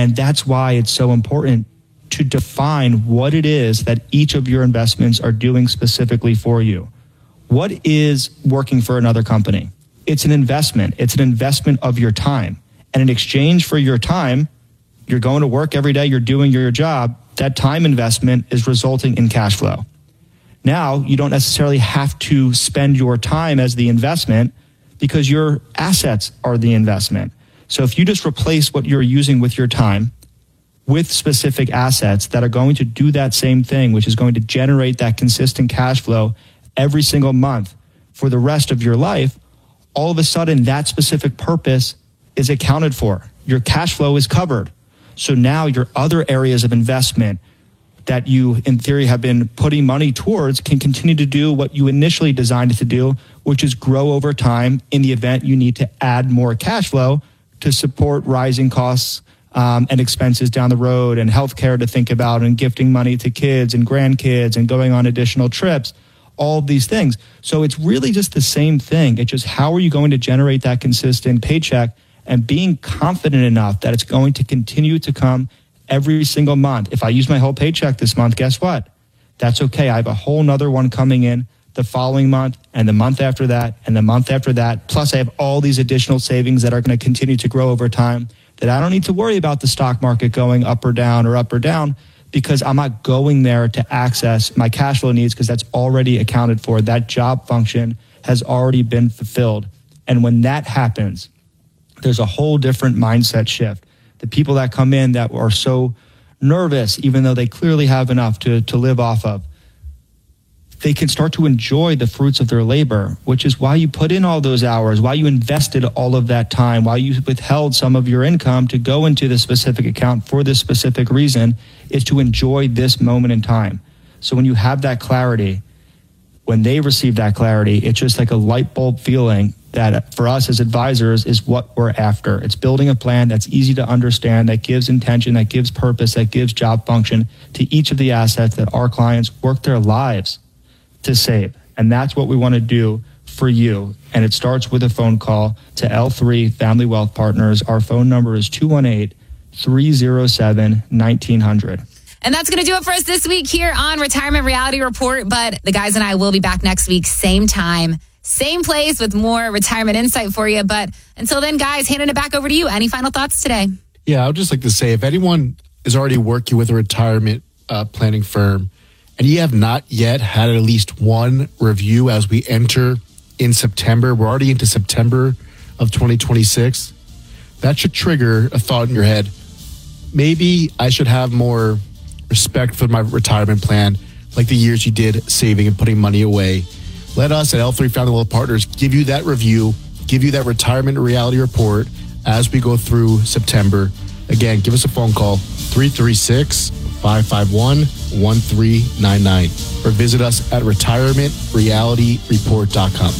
And that's why it's so important to define what it is that each of your investments are doing specifically for you. What is working for another company? It's an investment. It's an investment of your time. And in exchange for your time, you're going to work every day, you're doing your job. That time investment is resulting in cash flow. Now, you don't necessarily have to spend your time as the investment because your assets are the investment. So if you just replace what you're using with your time with specific assets that are going to do that same thing, which is going to generate that consistent cash flow every single month for the rest of your life, all of a sudden that specific purpose is accounted for. Your cash flow is covered. So now your other areas of investment that you, in theory, have been putting money towards can continue to do what you initially designed it to do, which is grow over time in the event you need to add more cash flow to support rising costs and expenses down the road, and healthcare to think about, and gifting money to kids and grandkids and going on additional trips, all of these things. So it's really just the same thing. It's just how are you going to generate that consistent paycheck and being confident enough that it's going to continue to come every single month. If I use my whole paycheck this month, guess what? That's okay. I have a whole nother one coming in the following month and the month after that and the month after that. Plus I have all these additional savings that are going to continue to grow over time that I don't need to worry about the stock market going up or down because I'm not going there to access my cash flow needs because that's already accounted for. That job function has already been fulfilled. And when that happens, there's a whole different mindset shift. The people that come in that are so nervous, even though they clearly have enough to live off of, they can start to enjoy the fruits of their labor, which is why you put in all those hours, why you invested all of that time, why you withheld some of your income to go into this specific account for this specific reason, is to enjoy this moment in time. So when you have that clarity, when they receive that clarity, it's just like a light bulb feeling that for us as advisors is what we're after. It's building a plan that's easy to understand, that gives intention, that gives purpose, that gives job function to each of the assets that our clients work their lives to save. And that's what we want to do for you. And it starts with a phone call to L3 Family Wealth Partners. Our phone number is 218-307-1900. And that's going to do it for us this week here on Retirement Reality Report. But the guys and I will be back next week, same time, same place, with more retirement insight for you. But until then, guys, handing it back over to you. Any final thoughts today? Yeah, I would just like to say, if anyone is already working with a retirement planning firm and you have not yet had at least one review as we enter in September, we're already into September of 2026, that should trigger a thought in your head. Maybe I should have more respect for my retirement plan, like the years you did saving and putting money away. Let us at L3 Family Wealth Partners give you that review, give you that retirement reality report as we go through September. Again, give us a phone call, 336-551-1399, or visit us at retirementrealityreport.com.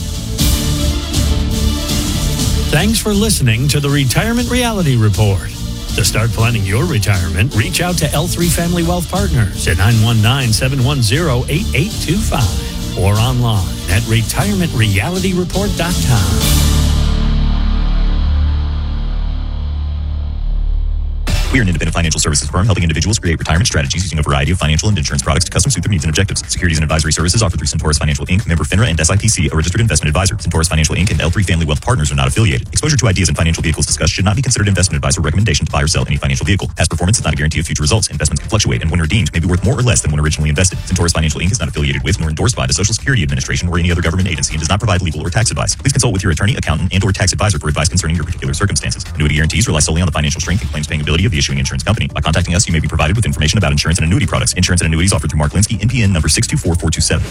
Thanks for listening to the Retirement Reality Report. To start planning your retirement, reach out to L3 Family Wealth Partners at 919-710-8825 or online at retirementrealityreport.com. We are an independent financial services firm helping individuals create retirement strategies using a variety of financial and insurance products to custom suit their needs and objectives. Securities and advisory services offered through Centaurus Financial Inc., member FINRA and SIPC, a registered investment advisor. Centaurus Financial Inc. and L3 Family Wealth Partners are not affiliated. Exposure to ideas and financial vehicles discussed should not be considered investment advice or recommendation to buy or sell any financial vehicle. Past performance is not a guarantee of future results. Investments can fluctuate and when redeemed may be worth more or less than when originally invested. Centaurus Financial Inc. is not affiliated with nor endorsed by the Social Security Administration or any other government agency and does not provide legal or tax advice. Please consult with your attorney, accountant, and or tax advisor for advice concerning your particular circumstances. Annuity guarantees rely solely on the financial strength and claims paying ability of the issuing insurance company. By contacting us, you may be provided with information about insurance and annuity products. Insurance and annuities offered through Mark Linsky, NPN number 624427.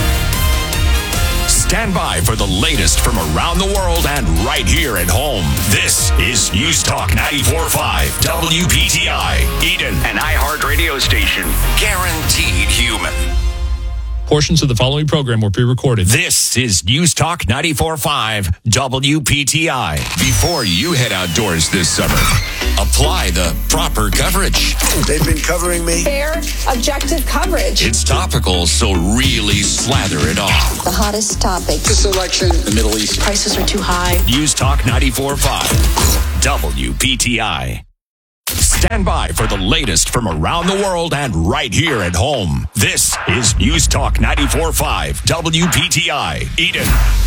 Stand by for the latest from around the world and right here at home. This is News Talk 94.5 WPTI, Eden, an iHeart radio station. Guaranteed human. Portions of the following program were pre-recorded. This is News Talk 94.5 WPTI. Before you head outdoors this summer, apply the proper coverage. They've been covering me. Fair, objective coverage. It's topical, so really slather it off. The hottest topic. This election, the Middle East. Prices are too high. News Talk 94.5 WPTI. Stand by for the latest from around the world and right here at home. This is News Talk 94.5 WPTI, Eden.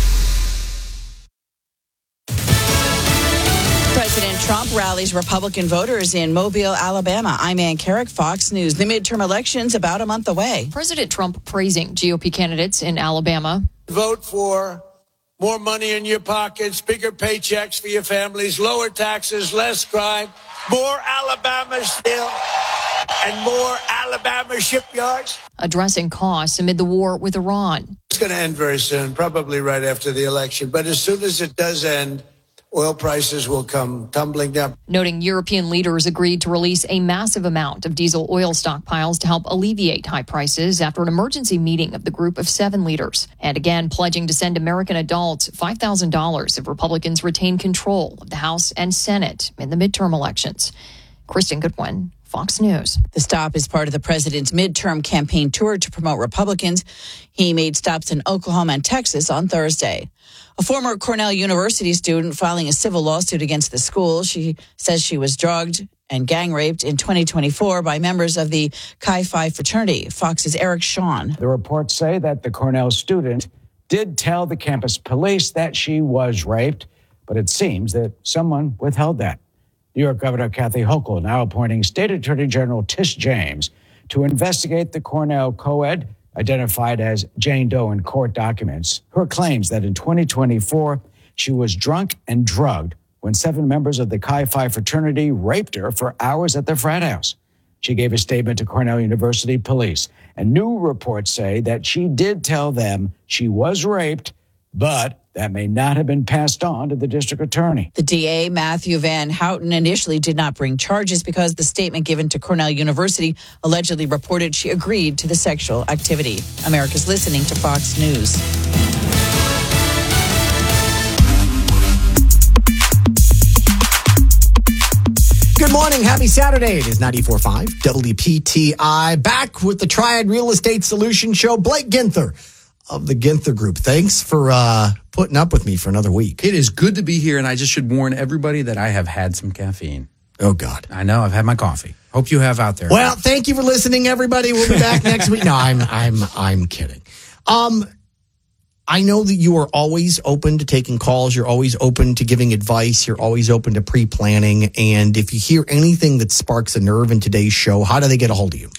President Trump rallies Republican voters in Mobile, Alabama. I'm Ann Carrick, Fox News. The midterm election's about a month away. President Trump praising GOP candidates in Alabama. Vote for more money in your pockets, bigger paychecks for your families, lower taxes, less crime, more Alabama steel, and more Alabama shipyards. Addressing costs amid the war with Iran. It's going to end very soon, probably right after the election. But as soon as it does end, oil prices will come tumbling down. Noting European leaders agreed to release a massive amount of diesel oil stockpiles to help alleviate high prices after an emergency meeting of the group of 7 leaders. And again, pledging to send American adults $5,000 if Republicans retain control of the House and Senate in the midterm elections. Kristen Goodwin, Fox News. The stop is part of the president's midterm campaign tour to promote Republicans. He made stops in Oklahoma and Texas on Thursday. A former Cornell University student filing a civil lawsuit against the school. She says she was drugged and gang raped in 2024 by members of the Chi Phi fraternity. Fox's Eric Shawn. The reports say that the Cornell student did tell the campus police that she was raped, but it seems that someone withheld that. New York Governor Kathy Hochul now appointing State Attorney General Tish James to investigate the Cornell co-ed identified as Jane Doe in court documents. Her claims that in 2024, she was drunk and drugged when 7 members of the Chi Phi fraternity raped her for hours at their frat house. She gave a statement to Cornell University police, and new reports say that she did tell them she was raped, but that may not have been passed on to the district attorney. The DA, Matthew Van Houten, initially did not bring charges because the statement given to Cornell University allegedly reported she agreed to the sexual activity. America's listening to Fox News. Good morning. Happy Saturday. It is 94.5 WPTI. Back with the Triad Real Estate Solution Show. Blake Ginther of the Ginther Group. Thanks for putting up with me for another week. It is good to be here, and I just should warn everybody that I have had some caffeine. Oh, God. I know. I've had my coffee. Hope you have out there. Well, thank you for listening, everybody. We'll be back next week. No, I'm kidding. I know that you are always open to taking calls. You're always open to giving advice. You're always open to pre-planning. And if you hear anything that sparks a nerve in today's show, how do they get a hold of you?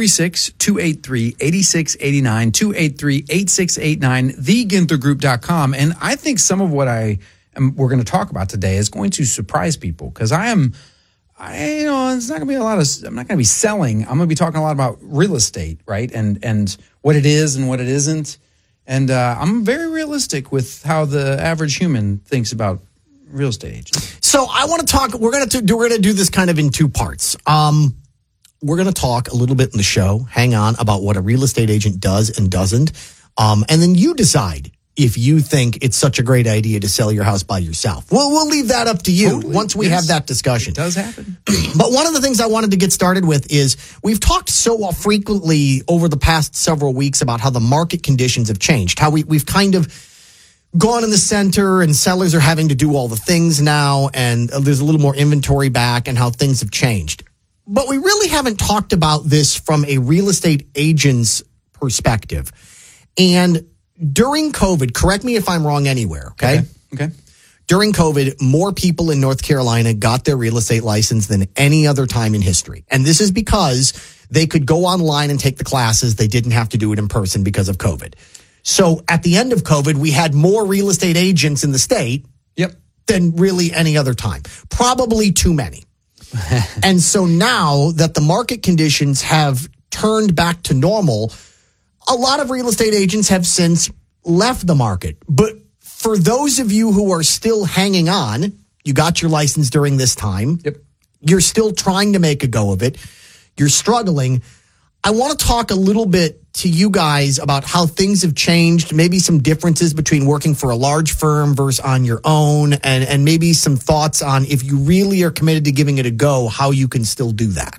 336-283-8689, 283-8689, theginthergroup.com. And I think some of what we're going to talk about today is going to surprise people because it's not going to be I'm not going to be selling. I'm going to be talking a lot about real estate, right? And what it is and what it isn't. And I'm very realistic with how the average human thinks about real estate agents. So I want to talk. We're going to do this kind of in 2 parts. We're going to talk a little bit in the show. Hang on about what a real estate agent does and doesn't, and then you decide if you think it's such a great idea to sell your house by yourself. We'll leave that up to you totally. Once we have that discussion. It does happen. But one of the things I wanted to get started with is we've talked so frequently over the past several weeks about how the market conditions have changed, how we've kind of gone in the center and sellers are having to do all the things now and there's a little more inventory back and how things have changed. But we really haven't talked about this from a real estate agent's perspective. And during COVID, correct me if I'm wrong anywhere, okay? Okay. During COVID, more people in North Carolina got their real estate license than any other time in history. And this is because they could go online and take the classes. They didn't have to do it in person because of COVID. So at the end of COVID, we had more real estate agents in the state than really any other time. Probably too many. And so now that the market conditions have turned back to normal, a lot of real estate agents have since left the market. But for those of you who are still hanging on, you got your license during this time. Yep. You're still trying to make a go of it. You're struggling. I want to talk a little bit to you guys about how things have changed, maybe some differences between working for a large firm versus on your own, and maybe some thoughts on if you really are committed to giving it a go, how you can still do that.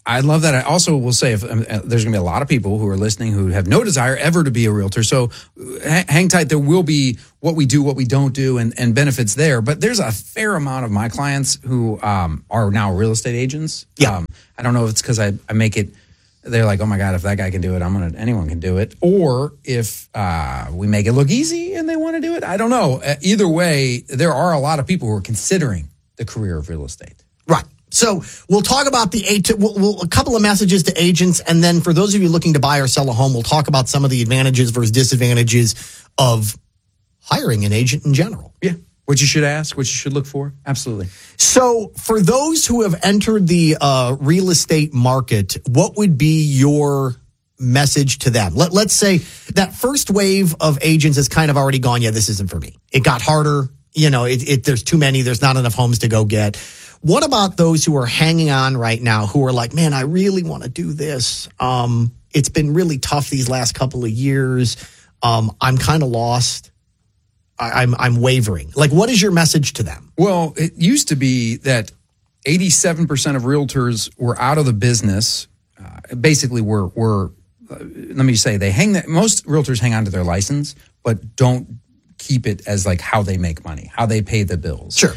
I love that. I also will say, if there's going to be a lot of people who are listening who have no desire ever to be a realtor. So hang tight. There will be what we do, what we don't do, and benefits there. But there's a fair amount of my clients who are now real estate agents. Yeah. I don't know if it's because I make it. They're like, oh my God, if that guy can do it, anyone can do it. Or if we make it look easy and they want to do it. I don't know. Either way, there are a lot of people who are considering the career of real estate. Right. So we'll talk about a couple of messages to agents. And then for those of you looking to buy or sell a home, we'll talk about some of the advantages versus disadvantages of hiring an agent in general. Yeah. What you should ask, what you should look for. Absolutely. So for those who have entered the real estate market, what would be your message to them? Let's say that first wave of agents has kind of already gone, yeah, this isn't for me. It got harder. There's too many. There's not enough homes to go get. What about those who are hanging on right now, who are like, man, I really want to do this. It's been really tough these last couple of years. I'm kind of lost. I'm wavering. Like, what is your message to them? Well, it used to be that 87% of realtors were out of the business. Basically, let me say, most realtors hang on to their license, but don't keep it as like how they make money, how they pay the bills. Sure.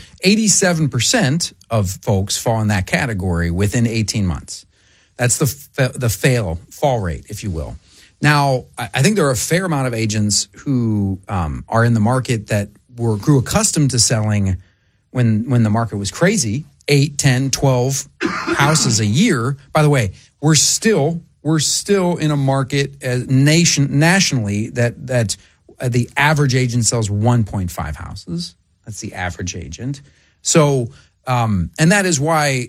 87% of folks fall in that category within 18 months. That's the fall rate, if you will. Now, I think there are a fair amount of agents who are in the market that grew accustomed to selling when the market was crazy, 8, 10, 12 houses a year. By the way, we're still in a market nationally that the average agent sells 1.5 houses. That's the average agent. So, and that is why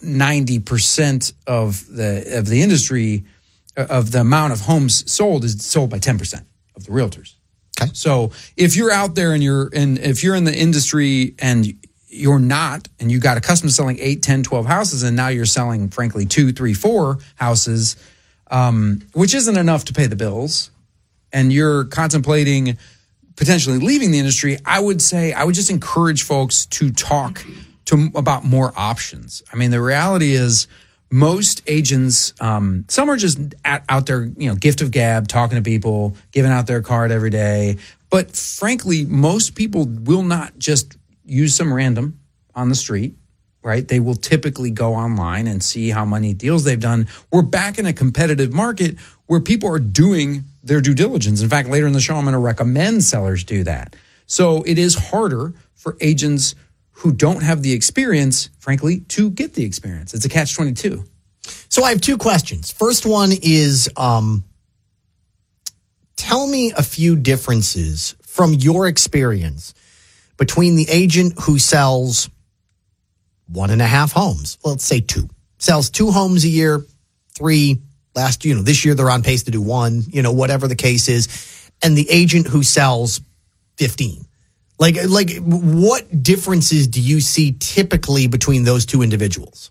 90% of the industry, of the amount of homes sold, is sold by 10% of the realtors. Okay. So if you're out there and if you're in the industry and you're not, and you got accustomed to selling 8, 10, 12 houses, and now you're selling, frankly, 2, 3, 4 houses, which isn't enough to pay the bills, and you're contemplating potentially leaving the industry, I would just encourage folks to talk about more options. I mean, the reality is most agents, some are just out there, gift of gab, talking to people, giving out their card every day. But frankly, most people will not just use some random on the street, right? They will typically go online and see how many deals they've done. We're back in a competitive market where people are doing their due diligence. In fact, later in the show, I'm going to recommend sellers do that. So it is harder for agents who don't have the experience, frankly, to get the experience. It's a catch-22. So I have 2 questions. First one is, tell me a few differences from your experience between the agent who sells 1.5 homes. Well, let's say 2. Sells 2 homes a year, 3 this year they're on pace to do 1, whatever the case is. And the agent who sells 15. Like what differences do you see typically between those 2 individuals?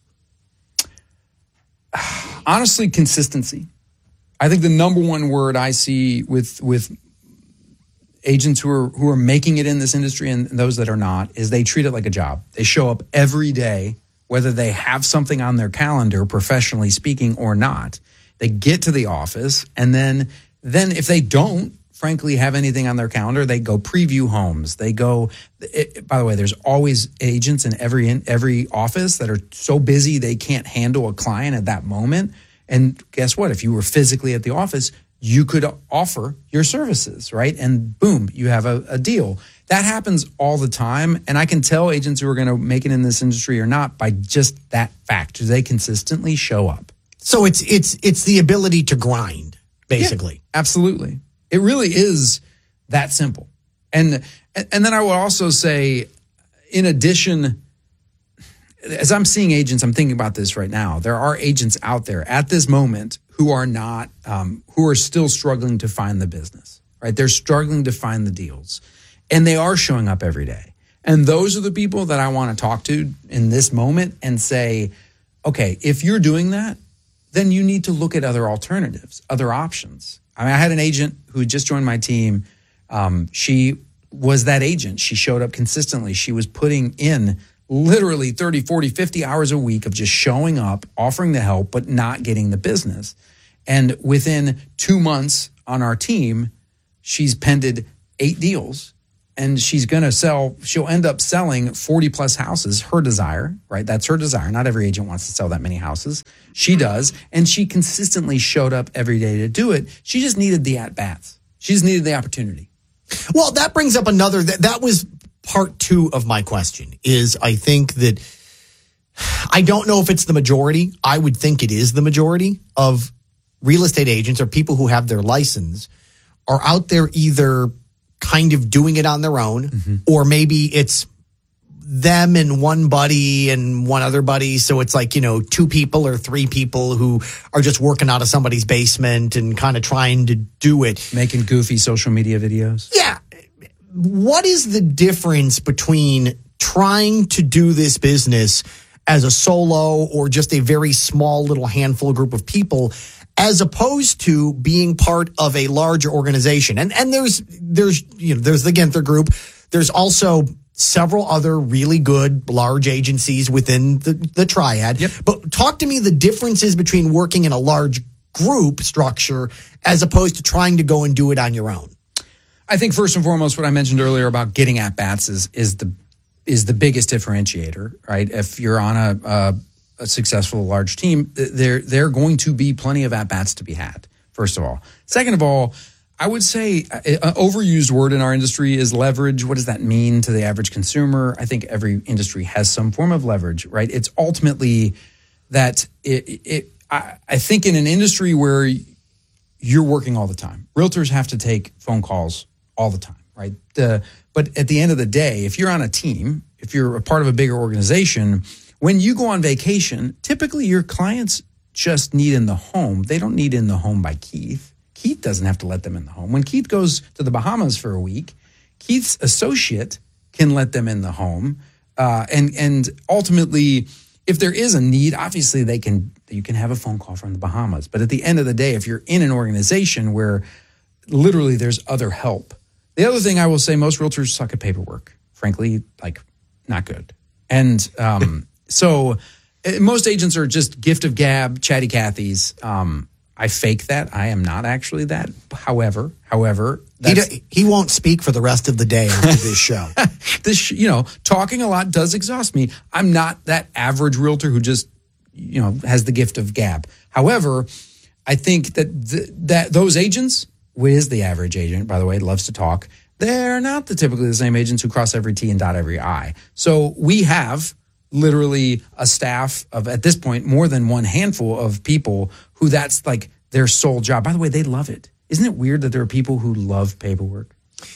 Honestly, consistency. I think the number one word I see with agents who are making it in this industry and those that are not is they treat it like a job. They show up every day, whether they have something on their calendar, professionally speaking, or not. They get to the office, and then if they don't, frankly, have anything on their calendar, they go preview homes. They go. By the way, there's always agents in every office that are so busy they can't handle a client at that moment. And guess what? If you were physically at the office, you could offer your services, right? And boom, you have a deal. That happens all the time, and I can tell agents who are going to make it in this industry or not by just that fact. They consistently show up. So it's the ability to grind, basically. Yeah, absolutely. It really is that simple. And then I would also say, in addition, as I'm seeing agents, I'm thinking about this right now. There are agents out there at this moment who are not, who are still struggling to find the business, right? They're struggling to find the deals, and they are showing up every day. And those are the people that I want to talk to in this moment and say, okay, if you're doing that, then you need to look at other alternatives, other options. I mean, I had an agent who just joined my team. She was that agent. She showed up consistently. She was putting in literally 30, 40, 50 hours a week of just showing up, offering the help, but not getting the business. And within 2 months on our team, she's pended 8 deals. And she'll end up selling 40 plus houses, her desire, right? That's her desire. Not every agent wants to sell that many houses. She does. And she consistently showed up every day to do it. She just needed the at-bats. She just needed the opportunity. Well, that brings up another, that was part 2 of my question, is I think that, I don't know if it's the majority. I would think it is the majority of real estate agents or people who have their license are out there either kind of doing it on their own, or maybe it's them and one buddy and one other buddy. So it's like, 2 people or 3 people who are just working out of somebody's basement and kind of trying to do it. Making goofy social media videos. Yeah. What is the difference between trying to do this business as a solo or just a very small little handful group of people, as opposed to being part of a larger organization? And there's the Ginther Group. There's also several other really good large agencies within the triad. Yep. But talk to me the differences between working in a large group structure as opposed to trying to go and do it on your own. I think first and foremost, what I mentioned earlier about getting at bats is the biggest differentiator, right? If you're on a successful large team, there are going to be plenty of at-bats to be had, first of all. Second of all, I would say an overused word in our industry is leverage. What does that mean to the average consumer? I think every industry has some form of leverage, right? It's ultimately that I think in an industry where you're working all the time, realtors have to take phone calls all the time, right? But at the end of the day, if you're on a team, if you're a part of a bigger organization, when you go on vacation, typically your clients just need in the home. They don't need in the home by Keith. Keith doesn't have to let them in the home. When Keith goes to the Bahamas for a week, Keith's associate can let them in the home. And ultimately, if there is a need, obviously you can have a phone call from the Bahamas. But at the end of the day, if you're in an organization where literally there's other help. The other thing I will say, most realtors suck at paperwork. Frankly, not good. And so most agents are just gift of gab, chatty Cathys. I fake that. I am not actually that. However, he won't speak for the rest of the day after this show. Talking a lot does exhaust me. I'm not that average realtor who just, has the gift of gab. However, I think that those agents, who is the average agent, by the way, loves to talk, they're not typically the same agents who cross every T and dot every I. So we have literally a staff of, at this point, more than one handful of people who that's like their sole job. By the way, they love it. Isn't it weird that there are people who love paperwork?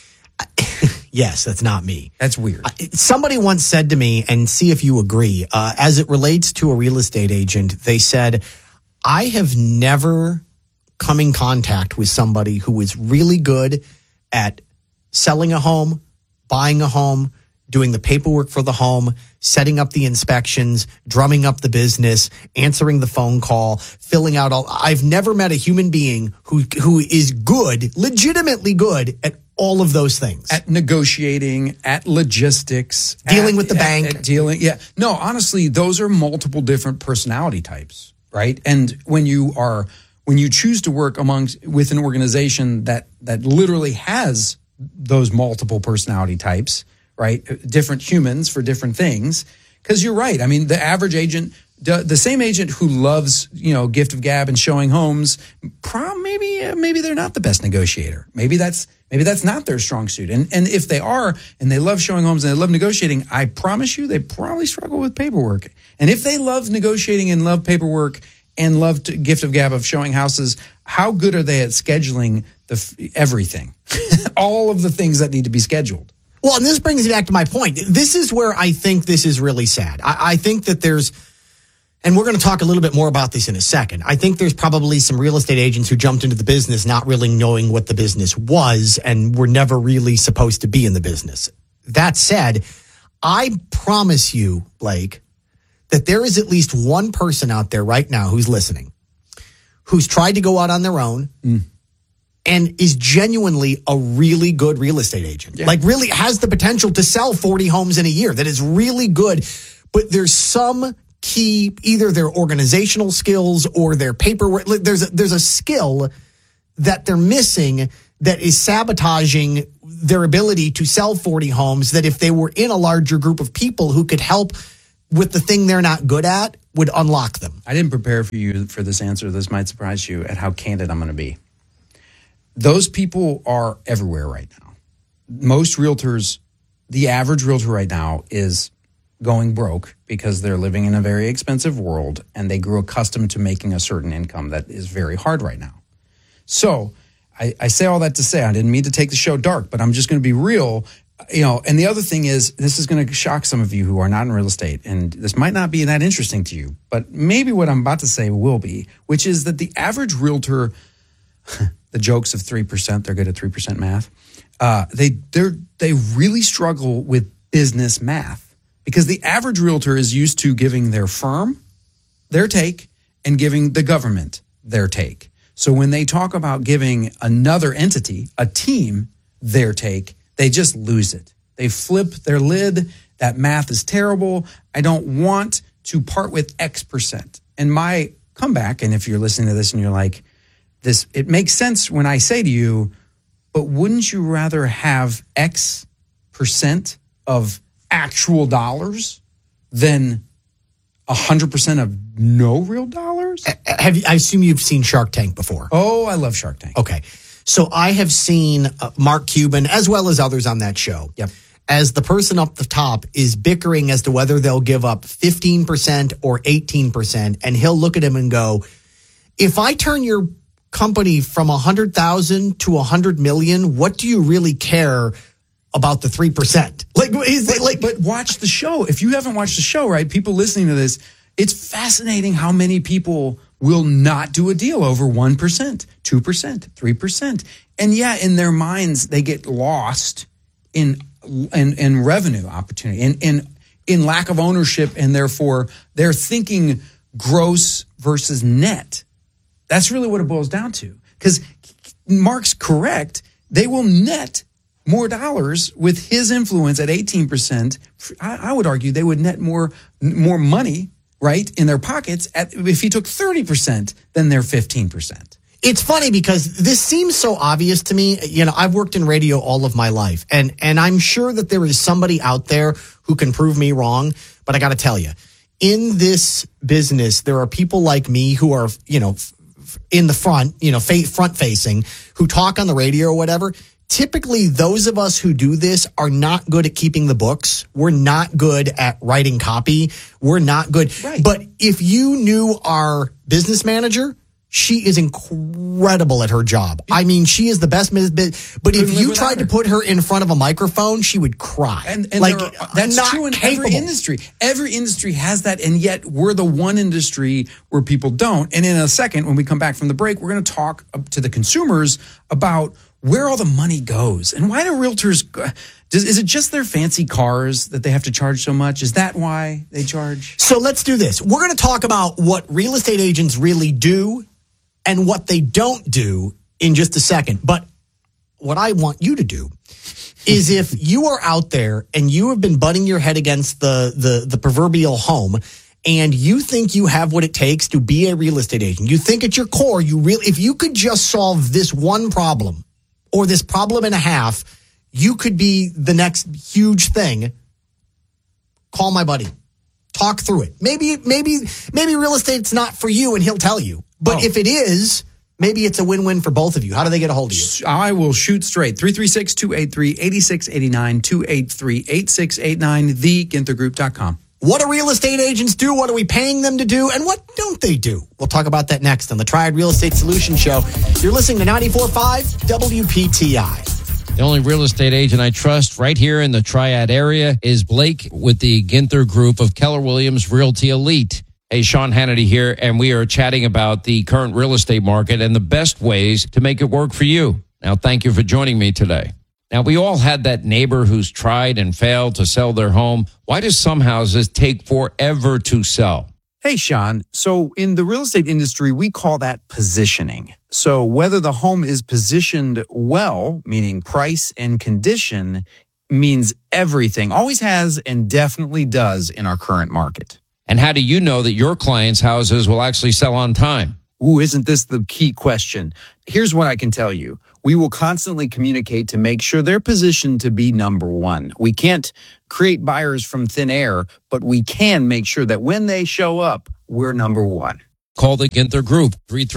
Yes, that's not me. That's weird. Somebody once said to me, and see if you agree, as it relates to a real estate agent, they said, I have never come in contact with somebody who is really good at selling a home, buying a home, doing the paperwork for the home, setting up the inspections, drumming up the business, answering the phone call, filling out all. I've never met a human being who is good, legitimately good at all of those things. At negotiating, at logistics, dealing with the bank. Yeah. No, honestly, those are multiple different personality types, right? And when you choose to work with an organization that literally has those multiple personality types, right? Different humans for different things. Because you're right. I mean, the average agent, the same agent who loves, gift of gab and showing homes, maybe they're not the best negotiator. Maybe that's not their strong suit. And if they are, and they love showing homes and they love negotiating, I promise you, they probably struggle with paperwork. And if they love negotiating and love paperwork and love gift of gab of showing houses, how good are they at scheduling everything? All of the things that need to be scheduled. Well, and this brings me back to my point. This is where I think this is really sad. I think that there's, and we're going to talk a little bit more about this in a second. I think there's probably some real estate agents who jumped into the business not really knowing what the business was and were never really supposed to be in the business. That said, I promise you, Blake, that there is at least one person out there right now who's listening, who's tried to go out on their own, and is genuinely a really good real estate agent. Yeah. Like really has the potential to sell 40 homes in a year. That is really good. But there's some key, either their organizational skills or their paperwork. There's a skill that they're missing that is sabotaging their ability to sell 40 homes, that if they were in a larger group of people who could help with the thing they're not good at, would unlock them. I didn't prepare for you for this answer. This might surprise you at how candid I'm going to be. Those people are everywhere right now. Most realtors, the average realtor right now is going broke because they're living in a very expensive world and they grew accustomed to making a certain income that is very hard right now. So I say all that to say, I didn't mean to take the show dark, but I'm just going to be real. And the other thing is, this is going to shock some of you who are not in real estate, and this might not be that interesting to you, but maybe what I'm about to say will be, which is that the average realtor, the jokes of 3%, they're good at 3% math, they really struggle with business math, because the average realtor is used to giving their firm their take and giving the government their take. So when they talk about giving another entity, a team, their take, they just lose it. They flip their lid. That math is terrible. I don't want to part with X percent. And my comeback, and if you're listening to this and you're like, this, it makes sense when I say to you, but wouldn't you rather have X percent of actual dollars than 100% of no real dollars? I assume you've seen Shark Tank before. Oh, I love Shark Tank. Okay. So I have seen Mark Cuban, as well as others on that show, as the person up the top is bickering as to whether they'll give up 15% or 18%. And he'll look at him and go, if I turn your company from 100,000 to 100 million, what do you really care about the 3%? But watch the show. If you haven't watched the show, right, people listening to this, it's fascinating how many people will not do a deal over 1%, 2%, 3%. And yeah, in their minds, they get lost in revenue opportunity, in lack of ownership, and therefore they're thinking gross versus net. That's really what it boils down to. Because Mark's correct. They will net more dollars with his influence at 18%. I would argue they would net more money, right, in their pockets if he took 30% than their 15%. It's funny because this seems so obvious to me. I've worked in radio all of my life, and I'm sure that there is somebody out there who can prove me wrong, but I got to tell you, in this business, there are people like me who are, in the front, front facing, who talk on the radio or whatever. Typically, those of us who do this are not good at keeping the books. We're not good at writing copy. We're not good. Right. But if you knew our business manager, she is incredible at her job. I mean, she is the best. But if you tried to put her in front of a microphone, she would cry. And that's true in every industry. Every industry has that, and yet we're the one industry where people don't. And in a second, when we come back from the break, we're going to talk to the consumers about where all the money goes and why do realtors is it just their fancy cars that they have to charge so much? Is that why they charge? So let's do this. We're going to talk about what real estate agents really do and what they don't do in just a second. But what I want you to do is, if you are out there and you have been butting your head against the proverbial home, and you think you have what it takes to be a real estate agent, you think at your core, if you could just solve this one problem or this problem and a half, you could be the next huge thing. Call my buddy. Talk through it. Maybe real estate's not for you, and he'll tell you. But if it is, maybe it's a win-win for both of you. How do they get a hold of you? I will shoot straight. 336-283-8689, 283-8689, theginthergroup.com. What do real estate agents do? What are we paying them to do? And what don't they do? We'll talk about that next on the Triad Real Estate Solution Show. You're listening to 94.5 WPTI. The only real estate agent I trust right here in the Triad area is Blake with the Ginther Group of Keller Williams Realty Elite. Hey, Sean Hannity here, and we are chatting about the current real estate market and the best ways to make it work for you. Now, thank you for joining me today. Now, we all had that neighbor who's tried and failed to sell their home. Why do some houses take forever to sell? Hey, Sean. So in the real estate industry, we call that positioning. So whether the home is positioned well, meaning price and condition, means everything, always has and definitely does in our current market. And how do you know that your clients' houses will actually sell on time? Ooh, isn't this the key question? Here's what I can tell you. We will constantly communicate to make sure they're positioned to be number one. We can't create buyers from thin air, but we can make sure that when they show up, we're number one. Call the Ginther Group,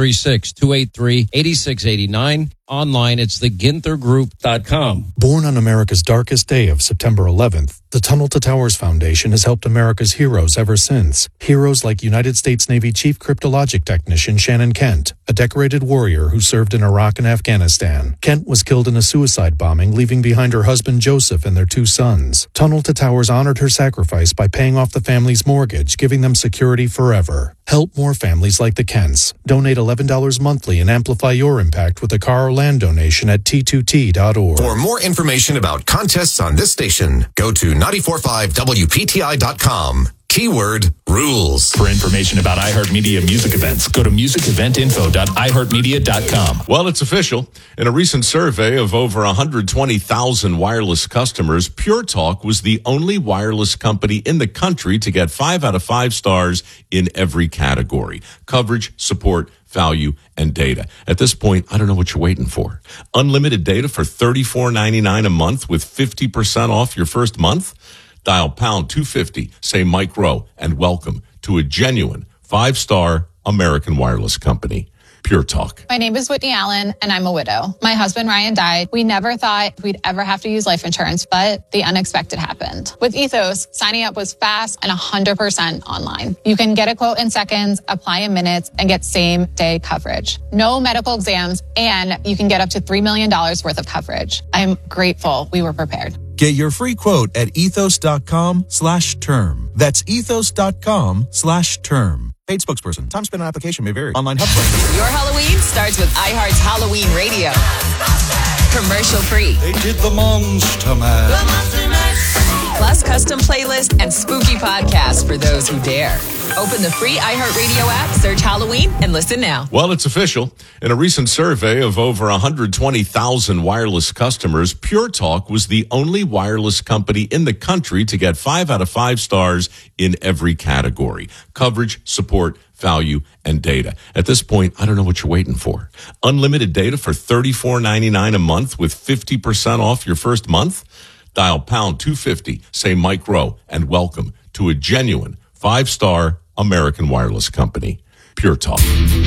336-283-8689. Online, it's theginthergroup.com. Born on America's darkest day of September 11th, the Tunnel to Towers Foundation has helped America's heroes ever since. Heroes like United States Navy Chief Cryptologic Technician Shannon Kent, a decorated warrior who served in Iraq and Afghanistan. Kent was killed in a suicide bombing, leaving behind her husband Joseph and their 2 sons. Tunnel to Towers honored her sacrifice by paying off the family's mortgage, giving them security forever. Help more families like the Kents. Donate $11 monthly and amplify your impact with a car or land donation at t2t.org. For more information about contests on this station, go to 945wpti.com. Keyword rules. For information about iHeartMedia music events, go to musiceventinfo.iheartmedia.com. Well, it's official. In a recent survey of over 120,000 wireless customers, Pure Talk was the only wireless company in the country to get 5 out of 5 stars in every category: coverage, support, value, and data. At this point, I don't know what you're waiting for. Unlimited data for $34.99 a month with 50% off your first month? Dial pound 250, say Mike Rowe, and welcome to a genuine 5-star American wireless company, Pure Talk. My name is Whitney Allen, and I'm a widow. My husband, Ryan, died. We never thought we'd ever have to use life insurance, but the unexpected happened. With Ethos, signing up was fast and 100% online. You can get a quote in seconds, apply in minutes, and get same-day coverage. No medical exams, and you can get up to $3 million worth of coverage. I'm grateful we were prepared. Get your free quote at ethos.com/term. That's ethos.com/term. Paid spokesperson. Time spent on application may vary. Online help. Your Halloween starts with iHeart's Halloween Radio. Commercial free. They did the Monster Mash. Plus custom playlist and spooky podcasts for those who dare. Open the free iHeartRadio app, search Halloween, and listen now. Well, it's official. In a recent survey of over 120,000 wireless customers, Pure Talk was the only wireless company in the country to get 5 out of 5 stars in every category: coverage, support, value, and data. At this point, I don't know what you're waiting for. Unlimited data for $34.99 a month with 50% off your first month? Dial pound 250, say Mike Rowe, and welcome to a genuine 5-star American wireless company, Pure Talk.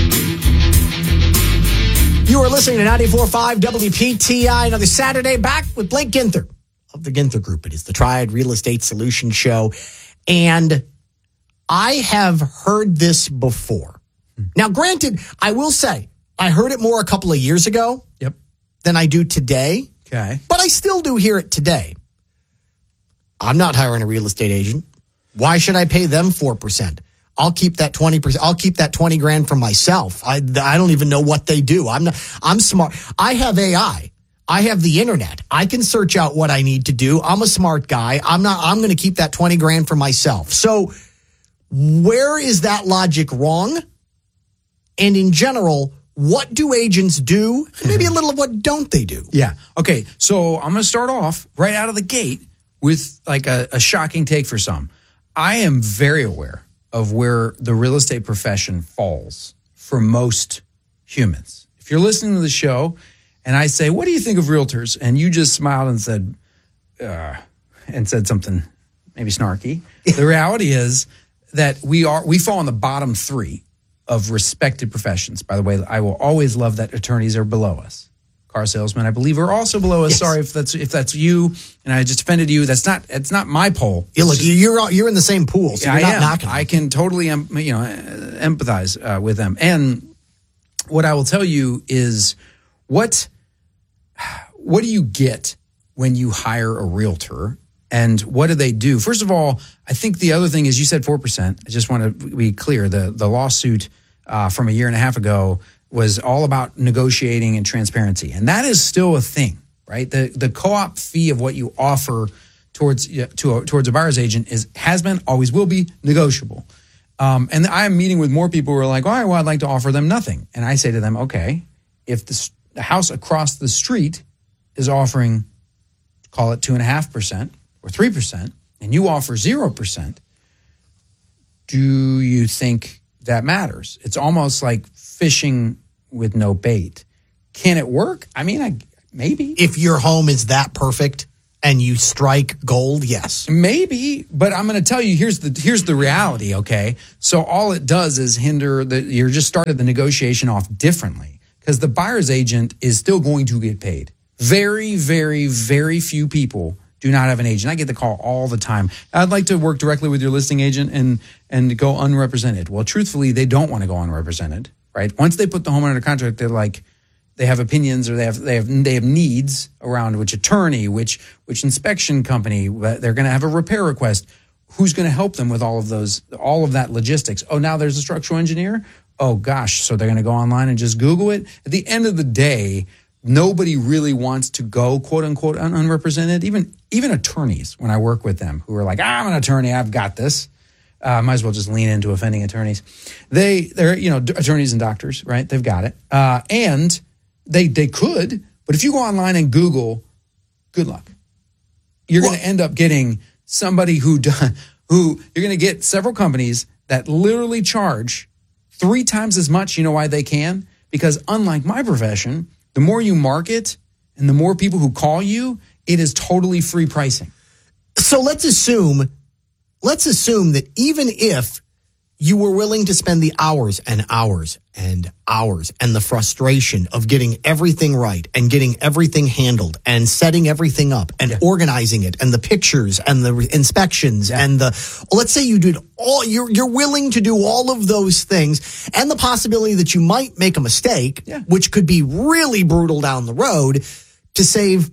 You are listening to 94.5 WPTI, another Saturday, back with Blake Ginther of the Ginther Group. It is the Triad Real Estate Solution Show, and I have heard this before. Now, granted, I will say, I heard it more a couple of years ago than I do today. Okay. But I still do hear it today. I'm not hiring a real estate agent. Why should I pay them 4%? I'll keep that 20%. I'll keep that 20 grand for myself. I don't even know what they do. I'm smart. I have AI. I have the internet. I can search out what I need to do. I'm a smart guy. I'm going to keep that 20 grand for myself. So where is that logic wrong? And in general, what do agents do? Maybe a little of what don't they do? Yeah. Okay. So I'm going to start off right out of the gate with like a shocking take for some. I am very aware of where the real estate profession falls for most humans. If you're listening to the show and I say, what do you think of realtors? And you just smiled and said something maybe snarky. The reality is that we fall in the bottom 3 of respected professions. By the way, I will always love that attorneys are below us. Car salesmen, I believe, are also below us. Yes. Sorry if that's you and I just offended you. It's not my poll. Yeah, look, you're in the same pool, so you're not knocking. I can totally empathize with them. And what I will tell you is what do you get when you hire a realtor? And what do they do? First of all, I think the other thing is you said 4%. I just want to be clear. The lawsuit from a year and a half ago was all about negotiating and transparency. And that is still a thing, right? The co-op fee of what you offer towards a buyer's agent has been, always will be negotiable. And I'm meeting with more people who are like, all right, well, I'd like to offer them nothing. And I say to them, okay, if the house across the street is offering, call it 2.5% or 3%, and you offer 0%, do you think that matters? It's almost like fishing with no bait. Can it work? I mean, maybe. If your home is that perfect and you strike gold, yes. Maybe, but I'm going to tell you, here's the reality, okay? So all it does is hinder you just started the negotiation off differently because the buyer's agent is still going to get paid. Very, very, very few people do not have an agent. I get the call all the time. I'd like to work directly with your listing agent and go unrepresented. Well, truthfully, they don't want to go unrepresented, right? Once they put the home under contract, they're like, they have opinions or they have needs around which attorney, which inspection company. They're going to have a repair request. Who's going to help them with all of that logistics? Oh, now there's a structural engineer. Oh gosh, so they're going to go online and just Google it. At the end of the day, nobody really wants to go quote unquote unrepresented. Even attorneys, when I work with them, who are like, I'm an attorney, I've got this. Might as well just lean into offending attorneys. They're attorneys and doctors, right? They've got it, and they could. But if you go online and Google, good luck. You're going to end up getting somebody who you're going to get several companies that literally charge 3 times as much. You know why they can? Because unlike my profession, the more you market and the more people who call you, it is totally free pricing. So let's assume that even if you were willing to spend the hours and hours and hours and the frustration of getting everything right and getting everything handled and setting everything up and organizing it and the pictures and the inspections and let's say you did you're willing to do all of those things and the possibility that you might make a mistake, which could be really brutal down the road, to save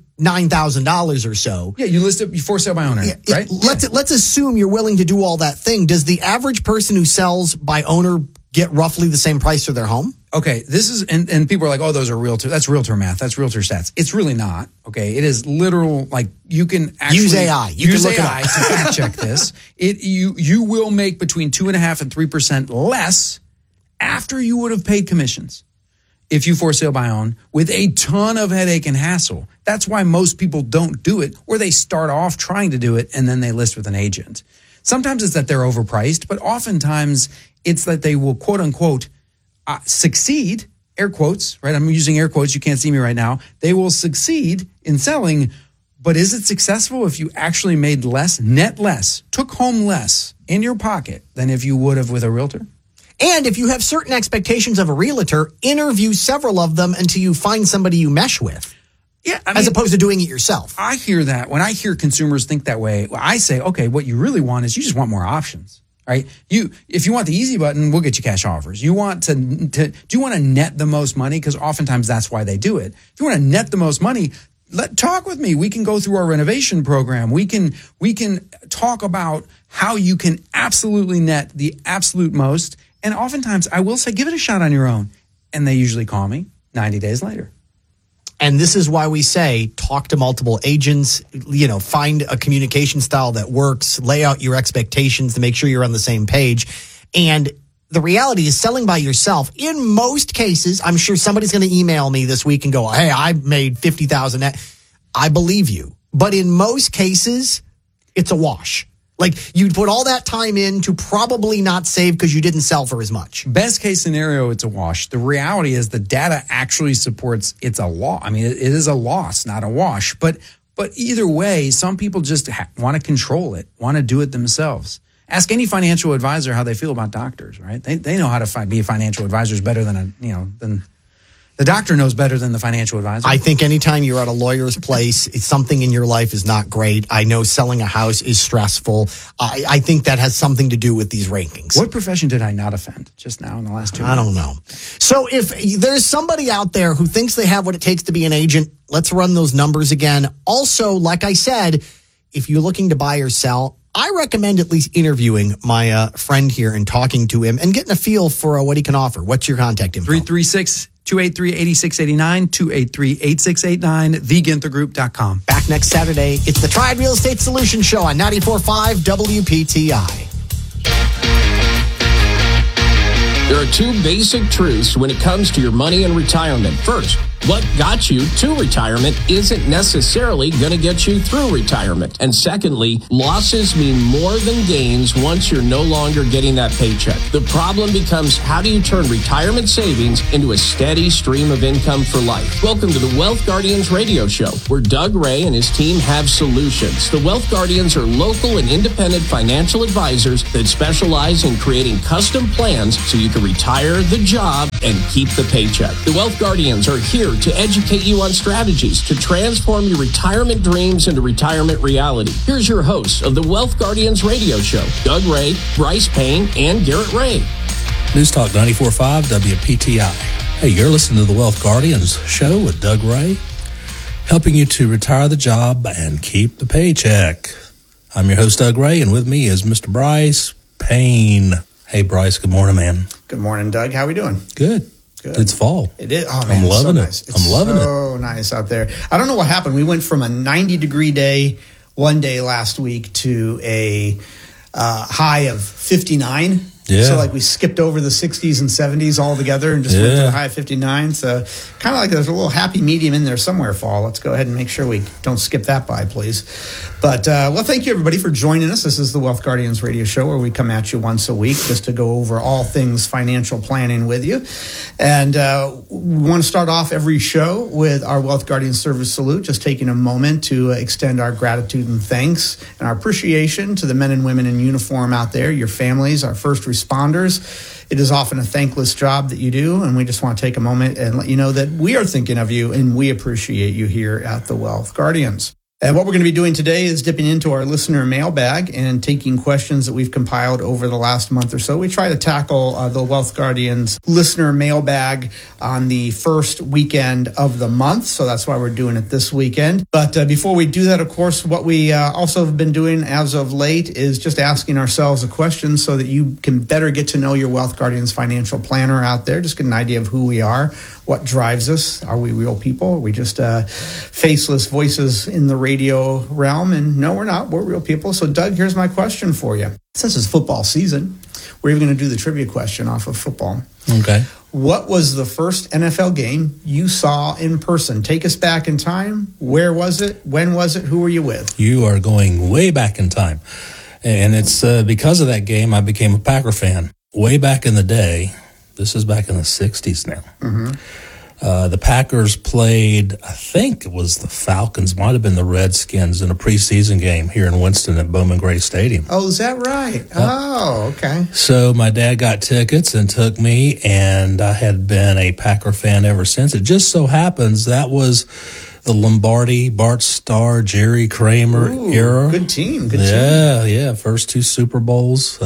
$9,000 or so. Yeah, you list it for sale by owner, right? Let's assume you're willing to do all that thing. Does the average person who sells by owner get roughly the same price for their home? Okay, this is, and people are like, oh, those are realtor. That's realtor math. That's realtor stats. It's really not. Okay, it is literal. Like you can actually use AI. Use AI to fact check this. You will make between 2.5% and 3% less after you would have paid commissions if you for sale by own with a ton of headache and hassle. That's why most people don't do it, or they start off trying to do it and then they list with an agent. Sometimes it's that they're overpriced, but oftentimes it's that they will quote unquote succeed, air quotes, right? I'm using air quotes. You can't see me right now. They will succeed in selling, but is it successful if you actually made less, net less, took home less in your pocket than if you would have with a realtor? And if you have certain expectations of a realtor, interview several of them until you find somebody you mesh with. Yeah, as opposed to doing it yourself. I hear that. When I hear consumers think that way, I say, okay, what you really want is you just want more options, right? If you want the easy button, we'll get you cash offers. You want do you want to net the most money? Because oftentimes that's why they do it. If you want to net the most money, talk with me. We can go through our renovation program. We can talk about how you can absolutely net the absolute most. And oftentimes I will say, give it a shot on your own. And they usually call me 90 days later. And this is why we say talk to multiple agents, find a communication style that works, lay out your expectations to make sure you're on the same page. And the reality is selling by yourself, in most cases, I'm sure somebody's going to email me this week and go, hey, I made $50,000. I believe you. But in most cases, it's a wash. Like you put all that time in to probably not save because you didn't sell for as much. Best case scenario, it's a wash. The reality is the data actually supports it's a loss. I mean, it is a loss, not a wash. But either way, some people just want to control it, want to do it themselves. Ask any financial advisor how they feel about doctors, right? They know how to be financial advisors better than than the doctor knows better than the financial advisor. I think anytime you're at a lawyer's place, something in your life is not great. I know selling a house is stressful. I think that has something to do with these rankings. What profession did I not offend just now in the last 2 minutes? I don't know. So if there's somebody out there who thinks they have what it takes to be an agent, let's run those numbers again. Also, like I said, if you're looking to buy or sell, I recommend at least interviewing my friend here and talking to him and getting a feel for what he can offer. What's your contact info? 336-283-8689, 283-8689, theginthergroup.com. Back next Saturday. It's the Triad Real Estate Solutions Show on 94.5 WPTI. There are two basic truths when it comes to your money and retirement. First, what got you to retirement isn't necessarily going to get you through retirement. And secondly, losses mean more than gains once you're no longer getting that paycheck. The problem becomes, how do you turn retirement savings into a steady stream of income for life? Welcome to the Wealth Guardians radio show, where Doug Ray and his team have solutions. The Wealth Guardians are local and independent financial advisors that specialize in creating custom plans so you can retire the job and keep the paycheck. The Wealth Guardians are here to educate you on strategies to transform your retirement dreams into retirement reality. Here's your hosts of the Wealth Guardians radio show, Doug Ray, Bryce Payne, and Garrett Ray. News Talk 94.5 WPTI. Hey, you're listening to the Wealth Guardians show with Doug Ray, helping you to retire the job and keep the paycheck. I'm your host, Doug Ray, and with me is Mr. Bryce Payne. Hey, Bryce, good morning, man. Good morning, Doug. How we doing? Good. It's fall. It is. Oh, man, I'm loving it. Nice. I'm loving it. So nice out there. I don't know what happened. We went from a 90-degree day one day last week to a high of 59. Yeah. So like we skipped over the 60s and 70s altogether and just went to the high of 59. So kind of like there's a little happy medium in there somewhere, fall. Let's go ahead and make sure we don't skip that by, please. But, well, thank you, everybody, for joining us. This is the Wealth Guardians radio show where we come at you once a week just to go over all things financial planning with you. And we want to start off every show with our Wealth Guardians service salute, just taking a moment to extend our gratitude and thanks and our appreciation to the men and women in uniform out there, your families, our first responders. It is often a thankless job that you do, and we just want to take a moment and let you know that we are thinking of you and we appreciate you here at the Wealth Guardians. And what we're going to be doing today is dipping into our listener mailbag and taking questions that we've compiled over the last month or so. We try to tackle the Wealth Guardians listener mailbag on the first weekend of the month. So that's why we're doing it this weekend. But before we do that, of course, what we also have been doing as of late is just asking ourselves a question so that you can better get to know your Wealth Guardians financial planner out there. Just get an idea of who we are, what drives us. Are we real people? Are we just faceless voices in the radio realm? And no, we're not. We're real people. So, Doug, here's my question for you. Since it's football season, we're even going to do the trivia question off of football. Okay. What was the first NFL game you saw in person? Take us back in time. Where was it? When was it? Who were you with? You are going way back in time. And it's because of that game I became a Packer fan. Way back in the day. This is back in the 60s now. Mm-hmm. The Packers played, I think it was the Falcons, might have been the Redskins in a preseason game here in Winston at Bowman Gray Stadium. Oh, is that right? Oh, okay. So my dad got tickets and took me, and I had been a Packer fan ever since. It just so happens that was the Lombardi, Bart Starr, Jerry Kramer era. Good team. Good team. Yeah. First two Super Bowls.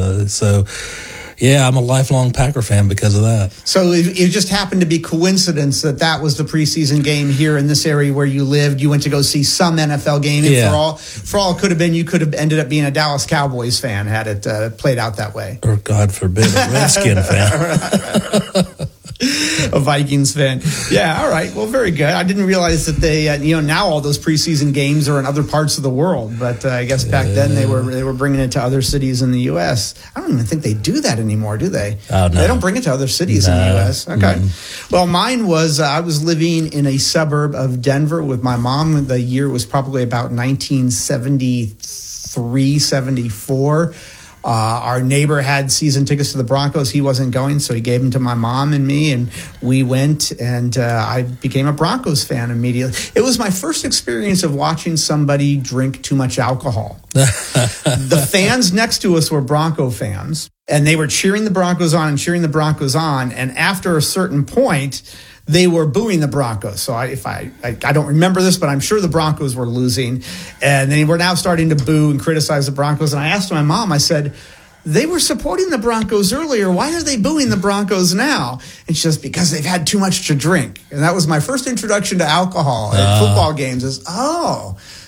Yeah, I'm a lifelong Packer fan because of that. So it just happened to be coincidence that was the preseason game here in this area where you lived. You went to go see some NFL game. And for all it could have been, you could have ended up being a Dallas Cowboys fan had it played out that way. Or God forbid, a Redskin fan. A Vikings fan. Yeah, all right. Well, very good. I didn't realize that they, now all those preseason games are in other parts of the world. But I guess back then they were bringing it to other cities in the U.S. I don't even think they do that anymore, do they? Oh, no. They don't bring it to other cities in the U.S. Okay. Mm-hmm. Well, mine was, I was living in a suburb of Denver with my mom. The year was probably about 1973, 74. Our neighbor had season tickets to the Broncos. He wasn't going, so he gave them to my mom and me, and we went, and I became a Broncos fan immediately. It was my first experience of watching somebody drink too much alcohol. The fans next to us were Bronco fans, and they were cheering the Broncos on, and after a certain point, they were booing the Broncos. So I don't remember this, but I'm sure the Broncos were losing. And they were now starting to boo and criticize the Broncos. And I asked my mom, I said, they were supporting the Broncos earlier. Why are they booing the Broncos now? And she says, because they've had too much to drink. And that was my first introduction to alcohol at football games is,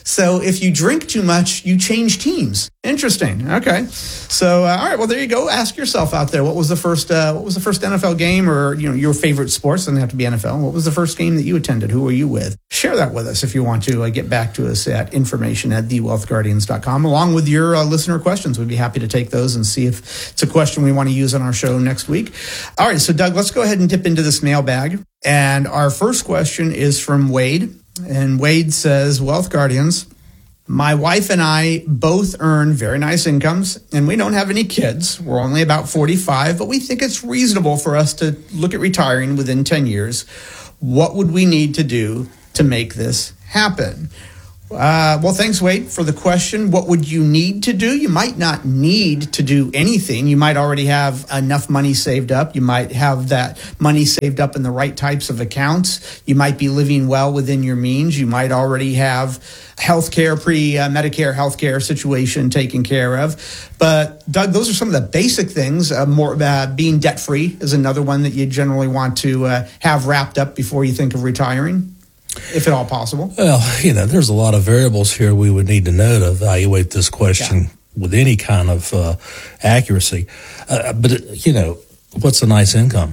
So if you drink too much, you change teams. Interesting. Okay. So, all right. Well, there you go. Ask yourself out there, what was the first NFL game, or, your favorite sports? Doesn't have to be NFL. What was the first game that you attended? Who were you with? Share that with us if you want to get back to us at information@thewealthguardians.com, along with your listener questions. We'd be happy to take those and see if it's a question we want to use on our show next week. All right. So, Doug, let's go ahead and dip into this mailbag. And our first question is from Wade. And Wade says, Wealth Guardians, my wife and I both earn very nice incomes, and we don't have any kids. We're only about 45, but we think it's reasonable for us to look at retiring within 10 years. What would we need to do to make this happen? Well, thanks, Wade, for the question. What would you need to do? You might not need to do anything. You might already have enough money saved up. You might have that money saved up in the right types of accounts. You might be living well within your means. You might already have healthcare, Medicare healthcare situation taken care of. But, Doug, those are some of the basic things. Being debt-free is another one that you generally want to have wrapped up before you think of retiring, if at all possible. Well, there's a lot of variables here we would need to know to evaluate this question with any kind of accuracy. But what's a nice income?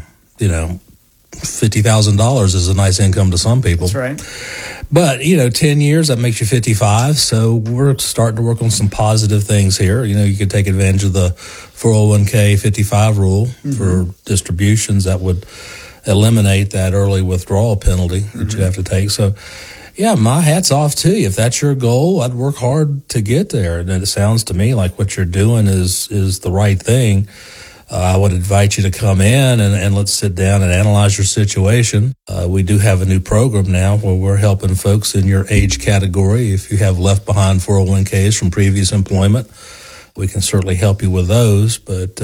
$50,000 is a nice income to some people. That's right. But, 10 years, that makes you 55. So we're starting to work on some positive things here. You could take advantage of the 401k 55 rule for distributions that would eliminate that early withdrawal penalty that you have to take. So, yeah, my hat's off to you. If that's your goal, I'd work hard to get there. And it sounds to me like what you're doing is the right thing. I would invite you to come in and let's sit down and analyze your situation. We do have a new program now where we're helping folks in your age category. If you have left behind 401ks from previous employment, we can certainly help you with those. But,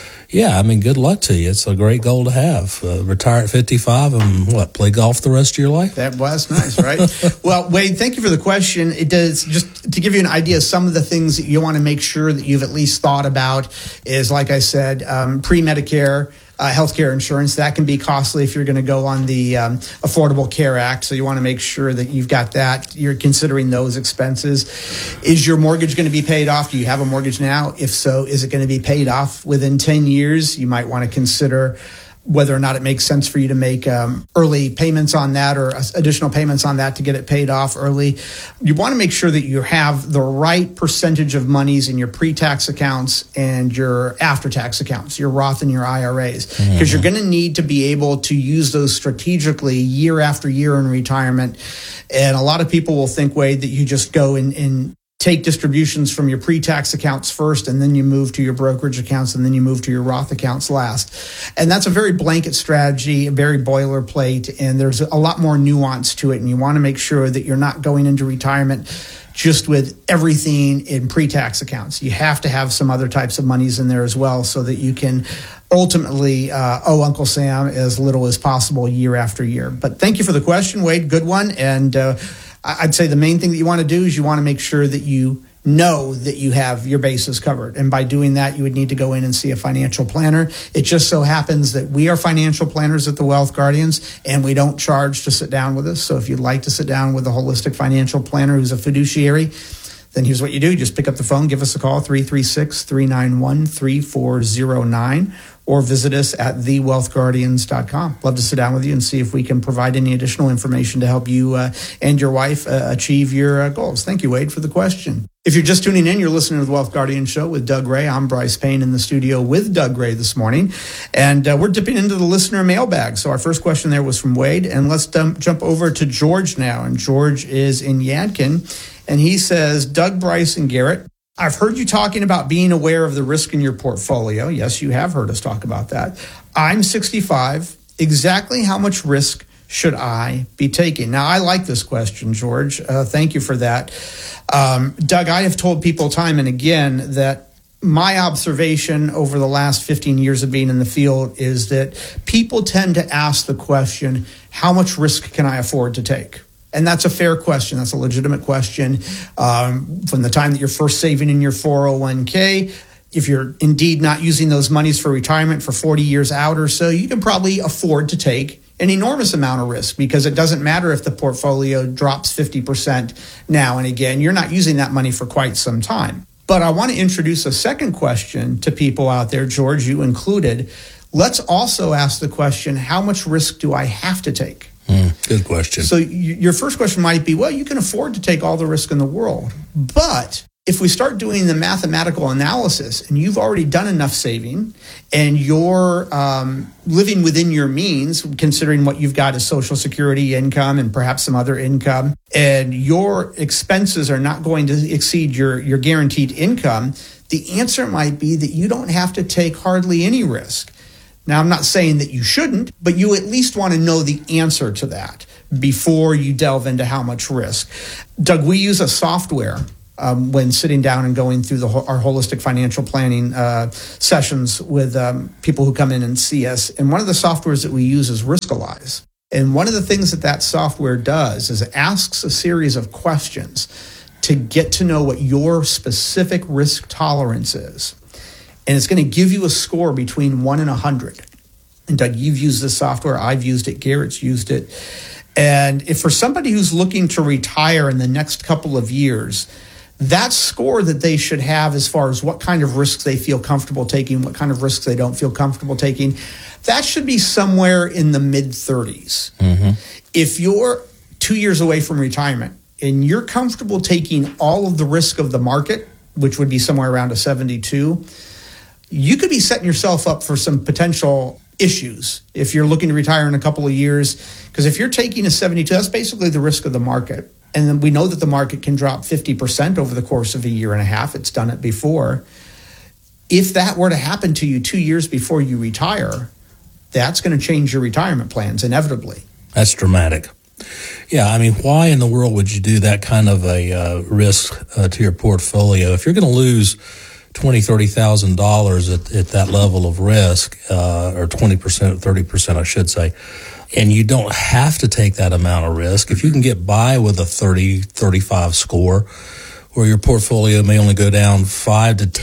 good luck to you. It's a great goal to have. Retire at 55 and play golf the rest of your life? That was nice, right? Well, Wade, thank you for the question. It does, just to give you an idea, some of the things that you want to make sure that you've at least thought about is, like I said, pre-Medicare healthcare insurance. That can be costly if you're going to go on the Affordable Care Act. So you want to make sure that you've got that. You're considering those expenses. Is your mortgage going to be paid off? Do you have a mortgage now? If so, is it going to be paid off within 10 years? You might want to consider whether or not it makes sense for you to make early payments on that or additional payments on that to get it paid off early. You want to make sure that you have the right percentage of monies in your pre-tax accounts and your after-tax accounts, your Roth and your IRAs, because you're going to need to be able to use those strategically year after year in retirement. And a lot of people will think, Wade, that you just go and take distributions from your pre-tax accounts first, and then you move to your brokerage accounts, and then you move to your Roth accounts last. And that's a very blanket strategy, very boilerplate, and there's a lot more nuance to it. And you want to make sure that you're not going into retirement just with everything in pre-tax accounts. You have to have some other types of monies in there as well so that you can ultimately owe Uncle Sam as little as possible year after year. But thank you for the question, Wade. Good one. And I'd say the main thing that you want to do is you want to make sure that you know that you have your bases covered. And by doing that, you would need to go in and see a financial planner. It just so happens that we are financial planners at the Wealth Guardians, and we don't charge to sit down with us. So if you'd like to sit down with a holistic financial planner who's a fiduciary, then here's what you do. You just pick up the phone, give us a call, 336-391-3409, or visit us at thewealthguardians.com. Love to sit down with you and see if we can provide any additional information to help you and your wife achieve your goals. Thank you, Wade, for the question. If you're just tuning in, you're listening to the Wealth Guardian Show with Doug Ray. I'm Bryce Payne in the studio with Doug Ray this morning. And we're dipping into the listener mailbag. So our first question there was from Wade. And let's jump over to George now. And George is in Yadkin. And he says, Doug, Bryce, and Garrett, I've heard you talking about being aware of the risk in your portfolio. Yes, you have heard us talk about that. I'm 65. Exactly how much risk should I be taking? Now, I like this question, George. Thank you for that. Doug, I have told people time and again that my observation over the last 15 years of being in the field is that people tend to ask the question, how much risk can I afford to take? And that's a fair question. That's a legitimate question. From the time that you're first saving in your 401k, if you're indeed not using those monies for retirement for 40 years out or so, you can probably afford to take an enormous amount of risk, because it doesn't matter if the portfolio drops 50% now and again. You're not using that money for quite some time. But I want to introduce a second question to people out there, George, you included. Let's also ask the question, how much risk do I have to take? Good question. So your first question might be, well, you can afford to take all the risk in the world. But if we start doing the mathematical analysis and you've already done enough saving and you're living within your means, considering what you've got as Social Security income and perhaps some other income, and your expenses are not going to exceed your guaranteed income, the answer might be that you don't have to take hardly any risk. Now, I'm not saying that you shouldn't, but you at least want to know the answer to that before you delve into how much risk. Doug, we use a software when sitting down and going through our holistic financial planning sessions with people who come in and see us. And one of the softwares that we use is Riskalyze. And one of the things that software does is it asks a series of questions to get to know what your specific risk tolerance is. And it's going to give you a score between 1 and 100. And Doug, you've used this software. I've used it. Garrett's used it. And if for somebody who's looking to retire in the next couple of years, that score that they should have as far as what kind of risks they feel comfortable taking, what kind of risks they don't feel comfortable taking, that should be somewhere in the mid-30s. Mm-hmm. If you're 2 years away from retirement and you're comfortable taking all of the risk of the market, which would be somewhere around a 72, you could be setting yourself up for some potential issues if you're looking to retire in a couple of years. Because if you're taking a 72, that's basically the risk of the market. And then we know that the market can drop 50% over the course of a year and a half. It's done it before. If that were to happen to you 2 years before you retire, that's going to change your retirement plans inevitably. That's dramatic. Yeah, I mean, why in the world would you do that kind of a risk to your portfolio? If you're going to lose $20,000, $30,000 at that level of risk, or 20%, 30%, I should say, and you don't have to take that amount of risk. If you can get by with a 30, 35 score, where your portfolio may only go down $5,000 to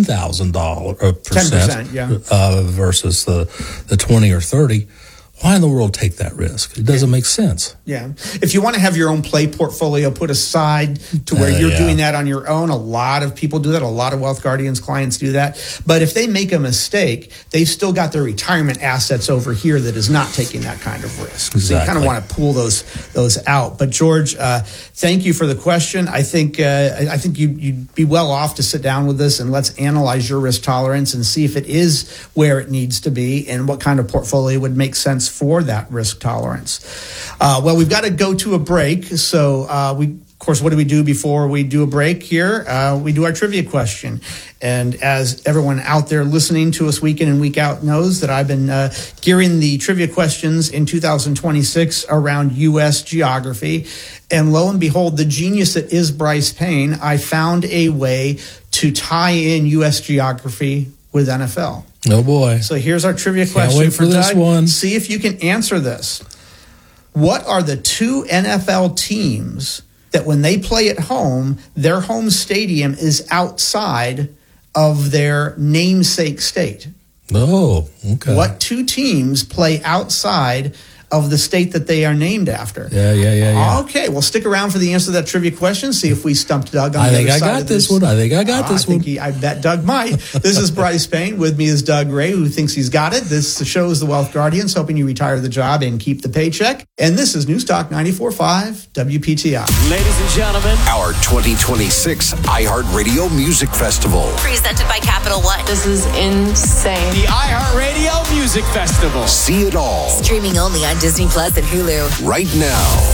$10,000 percent, versus the 20 or 30. Why in the world take that risk? It doesn't make sense. Yeah. If you want to have your own play portfolio put aside to where you're doing that on your own, a lot of people do that. A lot of Wealth Guardians clients do that. But if they make a mistake, they've still got their retirement assets over here that is not taking that kind of risk. Exactly. So you kind of want to pull those out. But George, thank you for the question. I think you'd be well off to sit down with us and let's analyze your risk tolerance and see if it is where it needs to be and what kind of portfolio would make sense for that risk tolerance. Well, we've got to go to a break. So of course, what do we do before we do a break here? We do our trivia question. And as everyone out there listening to us week in and week out knows that I've been gearing the trivia questions in 2026 around U.S. geography. And lo and behold, the genius that is Bryce Payne, I found a way to tie in U.S. geography with NFL. Oh, boy. So here's our trivia question. Can't wait for this one. See if you can answer this. What are the two NFL teams that when they play at home, their home stadium is outside of their namesake state? Oh, okay. What two teams play outside of the state that they are named after? Yeah. Okay, well, stick around for the answer to that trivia question. See if we stumped Doug on I the think other I side got of this one. I think I got this one. I bet Doug might. This is Bryce Payne. With me is Doug Ray, who thinks he's got it. This show is the Wealth Guardians, helping you retire the job and keep the paycheck. And this is News Talk 94.5 WPTI. Ladies and gentlemen, our 2026 iHeartRadio Music Festival. Presented by Capital One. This is insane. The iHeartRadio Music Festival. See it all. Streaming only on Disney Plus and Hulu. Right now.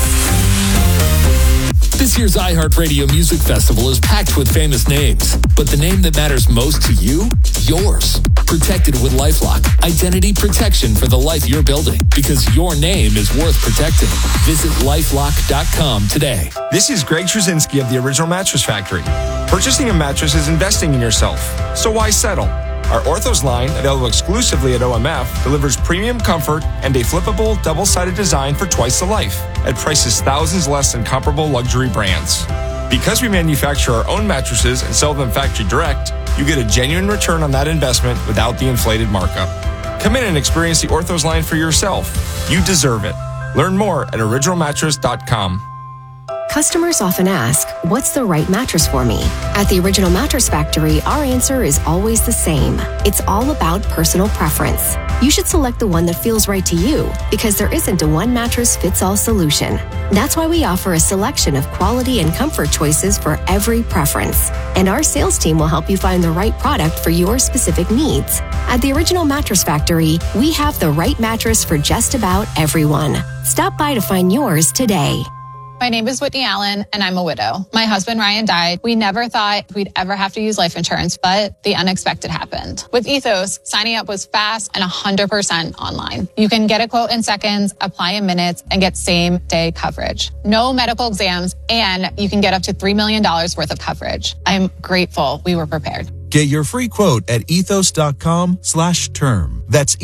This year's iHeartRadio Music Festival is packed with famous names, but the name that matters most to you? Yours. Protected with LifeLock. Identity protection for the life you're building, because your name is worth protecting. Visit LifeLock.com today. This is Greg Trzynski of the Original Mattress Factory. Purchasing a mattress is investing in yourself, so why settle? Our Orthos line, available exclusively at OMF, delivers premium comfort and a flippable double-sided design for twice the life at prices thousands less than comparable luxury brands. Because we manufacture our own mattresses and sell them factory direct, you get a genuine return on that investment without the inflated markup. Come in and experience the Orthos line for yourself. You deserve it. Learn more at originalmattress.com. Customers often ask, what's the right mattress for me? At the Original Mattress Factory, our answer is always the same. It's all about personal preference. You should select the one that feels right to you because there isn't a one mattress fits all solution. That's why we offer a selection of quality and comfort choices for every preference. And our sales team will help you find the right product for your specific needs. At the Original Mattress Factory, we have the right mattress for just about everyone. Stop by to find yours today. My name is Whitney Allen, and I'm a widow. My husband, Ryan, died. We never thought we'd ever have to use life insurance, but the unexpected happened. With Ethos, signing up was fast and 100% online. You can get a quote in seconds, apply in minutes, and get same-day coverage. No medical exams, and you can get up to $3 million worth of coverage. I'm grateful we were prepared. Get your free quote at ethos.com/term. That's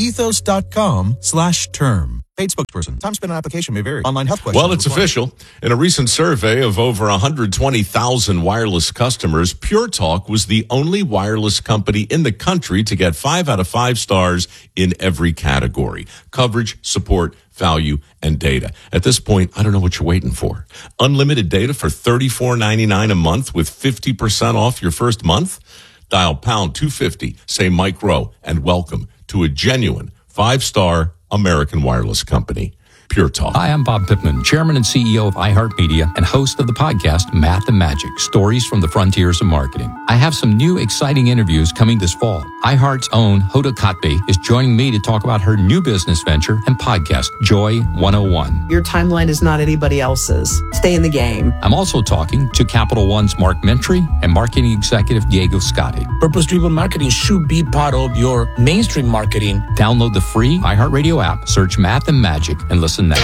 ethos.com/term. Paid spokesperson. Time spent on application may vary. Online health questions. Well, it's official. In a recent survey of over 120,000 wireless customers, Pure Talk was the only wireless company in the country to get 5 out of 5 stars in every category: coverage, support, value, and data. At this point, I don't know what you're waiting for. Unlimited data for $34.99 a month with 50% off your first month? Dial pound 250, say Mike Rowe, and welcome to a genuine 5-star American wireless company. Pure Talk. Hi, I'm Bob Pittman, Chairman and CEO of iHeartMedia and host of the podcast Math and Magic, Stories from the Frontiers of Marketing. I have some new exciting interviews coming this fall. iHeart's own Hoda Kotb is joining me to talk about her new business venture and podcast, Joy 101. Your timeline is not anybody else's. Stay in the game. I'm also talking to Capital One's Mark Mentry and marketing executive Diego Scotti. Purpose-driven marketing should be part of your mainstream marketing. Download the free iHeartRadio app, search Math and Magic, and listen now.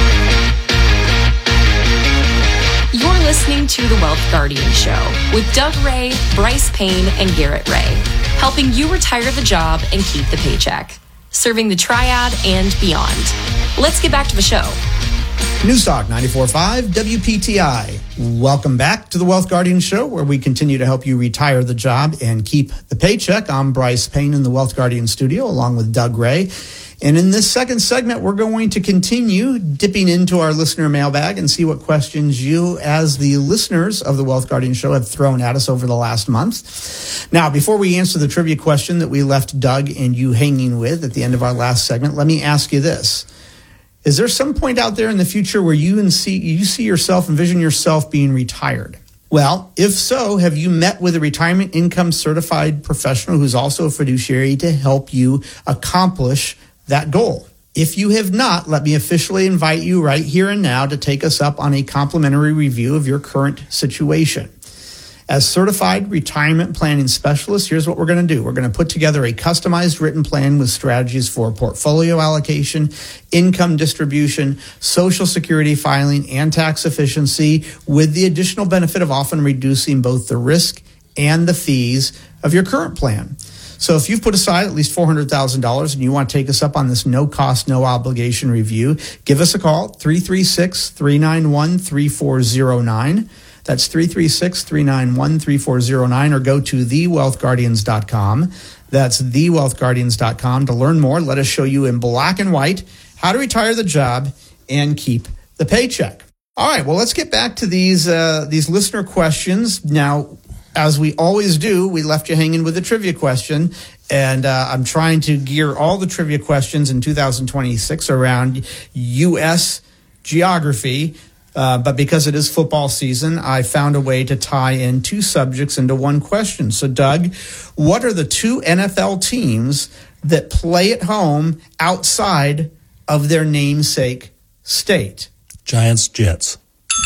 You're listening to The Wealth Guardian Show with Doug Ray, Bryce Payne, and Garrett Ray, helping you retire the job and keep the paycheck, serving the triad and beyond. Let's get back to the show. Newstalk 94.5 WPTI. Welcome back to the Wealth Guardian Show, where we continue to help you retire the job and keep the paycheck. I'm Bryce Payne in the Wealth Guardian studio, along with Doug Ray. And in this second segment, we're going to continue dipping into our listener mailbag and see what questions you, as the listeners of the Wealth Guardian Show, have thrown at us over the last month. Now, before we answer the trivia question that we left Doug and you hanging with at the end of our last segment, let me ask you this. Is there some point out there in the future where you envision yourself being retired? Well, if so, have you met with a retirement income certified professional who's also a fiduciary to help you accomplish that goal? If you have not, let me officially invite you right here and now to take us up on a complimentary review of your current situation. As certified retirement planning specialists, here's what we're going to do. We're going to put together a customized written plan with strategies for portfolio allocation, income distribution, Social Security filing, and tax efficiency, with the additional benefit of often reducing both the risk and the fees of your current plan. So if you've put aside at least $400,000 and you want to take us up on this no-cost, no-obligation review, give us a call, 336-391-3409. That's 336-391-3409, or go to thewealthguardians.com. That's thewealthguardians.com to learn more. Let us show you in black and white how to retire the job and keep the paycheck. All right, well, let's get back to these listener questions. Now, as we always do, we left you hanging with a trivia question, and I'm trying to gear all the trivia questions in 2026 around U.S. geography. But because it is football season, I found a way to tie in two subjects into one question. So, Doug, what are the two NFL teams that play at home outside of their namesake state? Giants, Jets.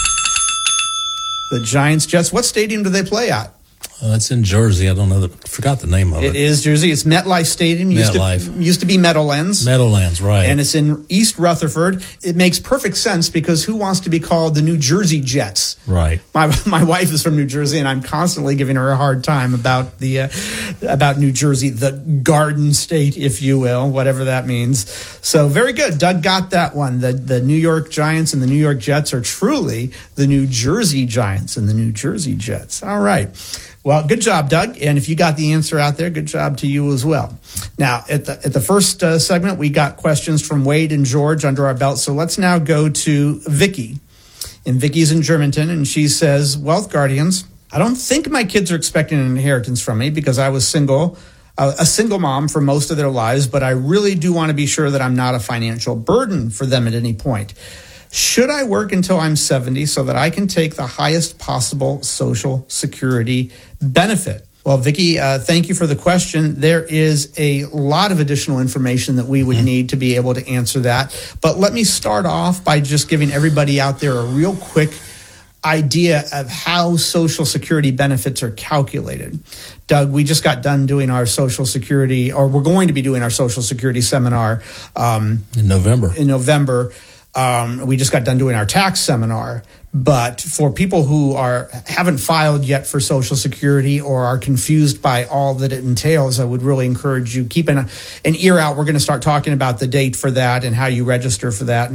The Giants, Jets. What stadium do they play at? It's in Jersey. I don't know. Forgot the name of it. It is Jersey. It's MetLife Stadium. Used to be Meadowlands. Meadowlands, right. And it's in East Rutherford. It makes perfect sense because who wants to be called the New Jersey Jets? Right. My wife is from New Jersey, and I'm constantly giving her a hard time about New Jersey, the Garden State, if you will, whatever that means. So very good. Doug got that one. The New York Giants and the New York Jets are truly the New Jersey Giants and the New Jersey Jets. All right. Well, good job, Doug. And if you got the answer out there, good job to you as well. Now, at the first segment, we got questions from Wade and George under our belt. So let's now go to Vicky. And Vicky's in Germantown, and she says, Wealth Guardians, I don't think my kids are expecting an inheritance from me because I was a single mom for most of their lives, but I really do want to be sure that I'm not a financial burden for them at any point. Should I work until I'm 70 so that I can take the highest possible Social Security benefit? Well, Vicki, thank you for the question. There is a lot of additional information that we would need to be able to answer that. But let me start off by just giving everybody out there a real quick idea of how Social Security benefits are calculated. Doug, we just got done doing our Social Security, or we're going to be doing our Social Security seminar in November. We just got done doing our tax seminar. But for people who haven't filed yet for Social Security or are confused by all that it entails, I would really encourage you keep an ear out. We're going to start talking about the date for that and how you register for that.